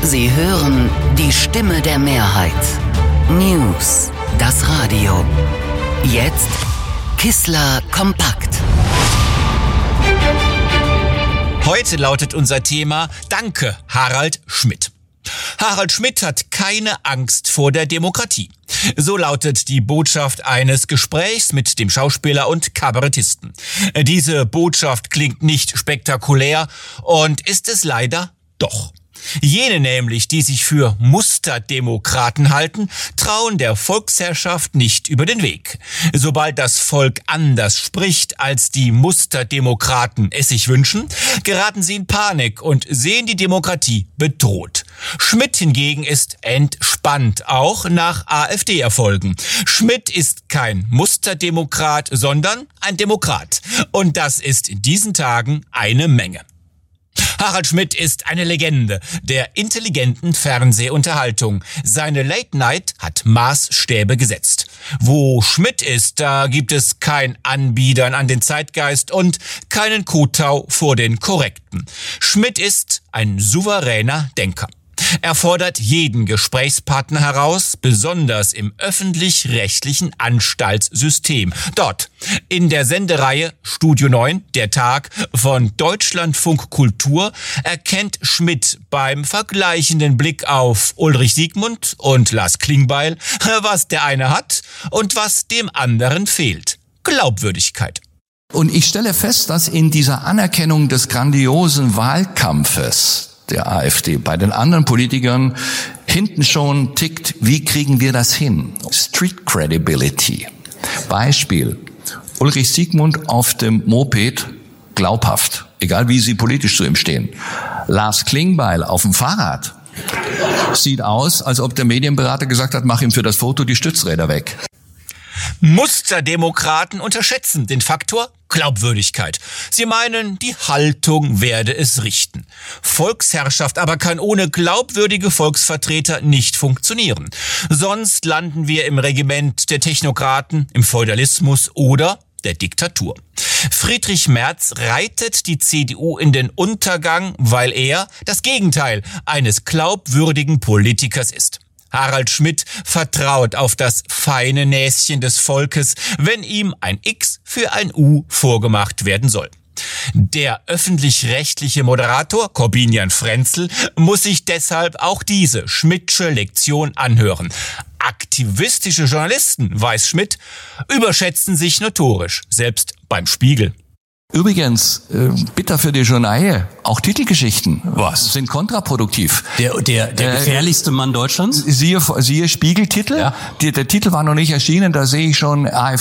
Sie hören die Stimme der Mehrheit. News, das Radio. Jetzt Kissler kompakt. Heute lautet unser Thema Danke, Harald Schmidt. Harald Schmidt hat keine Angst vor der Demokratie. So lautet die Botschaft eines Gesprächs mit dem Schauspieler und Kabarettisten. Diese Botschaft klingt nicht spektakulär und ist es leider doch. Jene nämlich, die sich für Musterdemokraten halten, trauen der Volksherrschaft nicht über den Weg. Sobald das Volk anders spricht, als die Musterdemokraten es sich wünschen, geraten sie in Panik und sehen die Demokratie bedroht. Schmidt hingegen ist entspannt, auch nach AfD-Erfolgen. Schmidt ist kein Musterdemokrat, sondern ein Demokrat. Und das ist in diesen Tagen eine Menge. Harald Schmidt ist eine Legende der intelligenten Fernsehunterhaltung. Seine Late Night hat Maßstäbe gesetzt. Wo Schmidt ist, da gibt es kein Anbiedern an den Zeitgeist und keinen Kotau vor den Korrekten. Schmidt ist ein souveräner Denker. Er fordert jeden Gesprächspartner heraus, besonders im öffentlich-rechtlichen Anstaltssystem. Dort, in der Sendereihe Studio 9, der Tag von Deutschlandfunk Kultur, erkennt Schmidt beim vergleichenden Blick auf Ulrich Siegmund und Lars Klingbeil, was der eine hat und was dem anderen fehlt. Glaubwürdigkeit. Und ich stelle fest, dass in dieser Anerkennung des grandiosen Wahlkampfes der AfD bei den anderen Politikern hinten schon tickt, wie kriegen wir das hin? Street Credibility. Beispiel: Ulrich Siegmund auf dem Moped, glaubhaft, egal wie sie politisch zu ihm stehen. Lars Klingbeil auf dem Fahrrad, sieht aus, als ob der Medienberater gesagt hat, mach ihm für das Foto die Stützräder weg. Musterdemokraten unterschätzen den Faktor Glaubwürdigkeit. Sie meinen, die Haltung werde es richten. Volksherrschaft aber kann ohne glaubwürdige Volksvertreter nicht funktionieren. Sonst landen wir im Regiment der Technokraten, im Feudalismus oder der Diktatur. Friedrich Merz reitet die CDU in den Untergang, weil er das Gegenteil eines glaubwürdigen Politikers ist. Harald Schmidt vertraut auf das feine Näschen des Volkes, wenn ihm ein X für ein U vorgemacht werden soll. Der öffentlich-rechtliche Moderator Corbinian Frenzel muss sich deshalb auch diese Schmidtsche Lektion anhören. Aktivistische Journalisten, weiß Schmidt, überschätzen sich notorisch, selbst beim Spiegel. Übrigens, bitter für die Journaille, auch Titelgeschichten sind kontraproduktiv. Der gefährlichste Mann Deutschlands? Siehe Spiegeltitel. Ja. Der Titel war noch nicht erschienen, da sehe ich schon